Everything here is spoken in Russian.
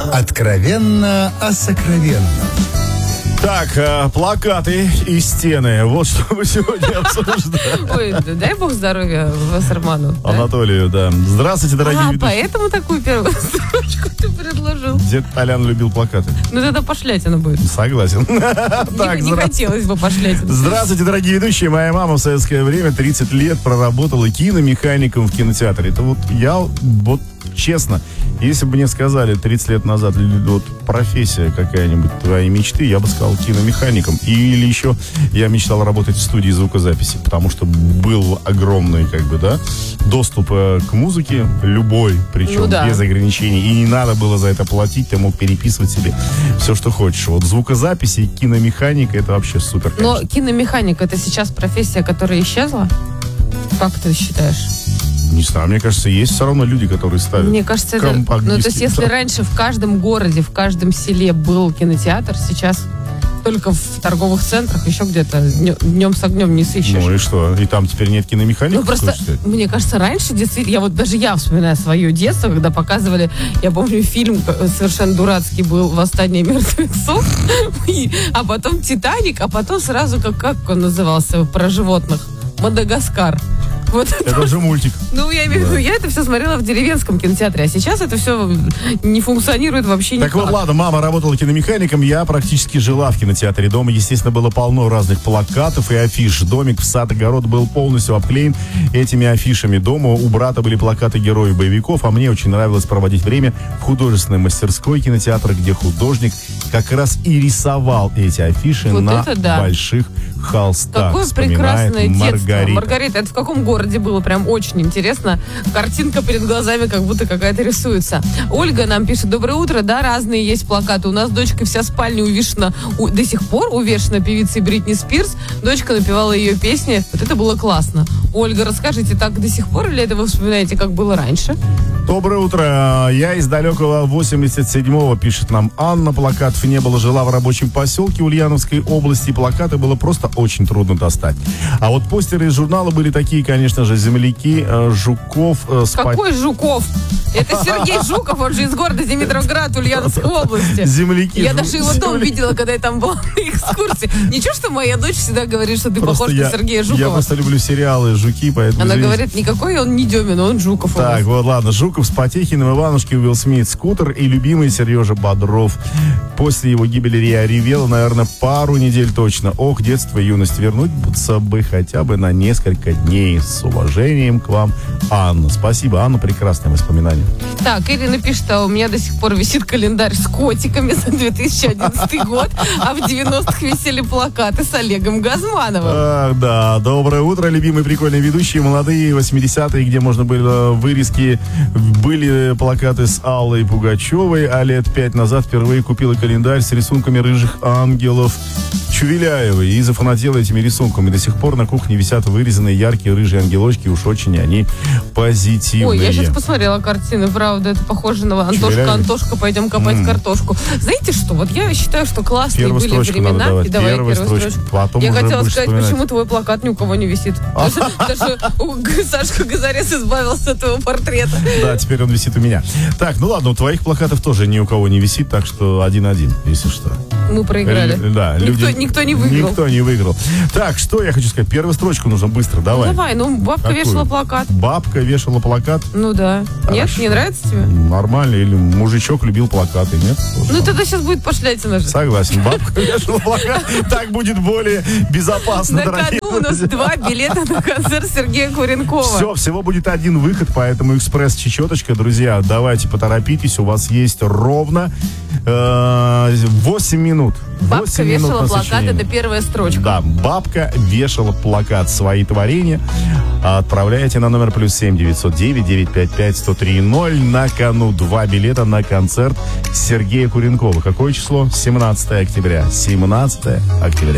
Откровенно о сокровенном. Так, плакаты и стены. Вот что мы сегодня обсуждаем. Ой, дай бог здоровья Вассерману. Анатолию, да. Здравствуйте, дорогие ведущие. Поэтому такую первую строчку ты предложил. Дед Толян любил плакаты. Ну, тогда пошлятина будет. Согласен. Не хотелось бы пошлятина. Здравствуйте, дорогие ведущие. Моя мама в советское время 30 лет проработала киномехаником в кинотеатре. Это вот я, честно, если бы мне сказали 30 лет назад, вот профессия какая-нибудь твоей мечты, я бы сказал киномехаником. Или еще я мечтал работать в студии звукозаписи, потому что был огромный, доступ к музыке, любой, причем без ограничений. И не надо было за это платить, ты мог переписывать себе все, что хочешь. Вот звукозаписи и киномеханика, это вообще супер, конечно. Но киномеханик — это сейчас профессия, которая исчезла? Как ты считаешь? Не знаю, мне кажется, есть все равно люди, которые ставят. Мне кажется, это... то есть, если раньше в каждом городе, в каждом селе был кинотеатр, сейчас только в торговых центрах, еще где-то днем с огнем не сыщешь. Ну и что? И там теперь нет киномеханики? Ну просто, мне кажется, раньше действительно, я вспоминаю свое детство, когда показывали, я помню, фильм совершенно дурацкий был «Восстание мертвецов», а потом «Титаник», а потом сразу, как он назывался, про животных, «Мадагаскар». Вот это же мультик. Ну, я имею в виду, я это все смотрела в деревенском кинотеатре, а сейчас это все не функционирует вообще никак. Так вот, ладно, мама работала киномехаником, я практически жила в кинотеатре. Дома, естественно, было полно разных плакатов и афиш. Домик в сад-огород был полностью обклеен этими афишами. Дома у брата были плакаты героев боевиков, а мне очень нравилось проводить время в художественной мастерской кинотеатра, где художник как раз и рисовал эти афиши вот на больших холстах. Какое прекрасное детство. Маргарита, это в каком городе было? Прям очень интересно. Картинка перед глазами как будто какая-то рисуется. Ольга нам пишет: доброе утро. Да, разные есть плакаты. У нас дочка вся спальня увешана, до сих пор увешана певицей Бритни Спирс. Дочка напевала ее песни. Вот это было классно. Ольга, расскажите, так до сих пор или это вы вспоминаете, как было раньше? Доброе утро. Я из далекого 87-го, пишет нам Анна. Плакатов не было, жила в рабочем поселке Ульяновской области. Плакаты было просто очень трудно достать. А вот постеры из журнала были такие, конечно же, земляки, Жуков. Какой Жуков? Это Сергей Жуков, он же из города Димитровград, Ульяновской области. Земляки. Я даже его дом видела, когда я там была на экскурсии. Ничего, что моя дочь всегда говорит, что ты похож на Сергея Жукова. Я просто люблю сериалы «Жуки», поэтому... Она говорит, никакой он не Демин, он Жуков. Так, вот, ладно. Жуков с Потехиным, Иванушки, Уилл Смит, Скутер и любимый Сережа Бодров. После его гибели я ревела, наверное, пару недель точно. Ох, детство и юность, вернуться бы хотя бы на несколько дней. С уважением к вам, Анна. Спасибо, Анна, прекрасное воспоминание. Так, Ирина пишет, а у меня до сих пор висит календарь с котиками за 2011 год, а в 90-х висели плакаты с Олегом Газмановым. Да, доброе утро, любимые прикольные ведущие, молодые 80-е, где можно было вырезки, были плакаты с Аллой Пугачевой, а лет 5 назад впервые купила календарь с рисунками рыжих ангелов Чувеляевой и зафанатела этими рисунками. До сих пор на кухне висят вырезанные яркие рыжие ангелочки, уж очень они позитивные. Ой, я сейчас посмотрела картины, правда, это похоже на Антошка, пойдем копать картошку. Знаете что, вот я считаю, что классные первую были времена. И давай первую строчку. Потом я хотела сказать, вспоминать. Почему твой плакат ни у кого не висит. Даже Сашка Газарес избавился от твоего портрета. Да, теперь он висит у меня. Так, ну ладно, у твоих плакатов тоже ни у кого не висит, так что 1-1, если что. Мы проиграли. Да, никто не выиграл. Никто не выиграл. Так, что я хочу сказать? Первую строчку нужно быстро, давай. Бабка вешала плакат. Бабка вешала плакат? Ну да. Хорошо. Нет, не нравится тебе? Нормально. Или мужичок любил плакаты, нет? Ну тогда сейчас будет пошлятина же. Согласен. Бабка вешала плакат. Так будет более безопасно, дорогие. На кону у нас 2 билета на концерт Сергея Куренкова. Все, всего будет один выход, поэтому экспресс-чечеточка. Друзья, давайте поторопитесь. У вас есть ровно 8 минут. Бабка вешала плакат, это первая строчка. Да, бабка вешала плакат, свои творения. Отправляйте на номер +7 909 955 1030. На кону 2 билета на концерт Сергея Куренкова. Какое число? 17 октября. 17 октября.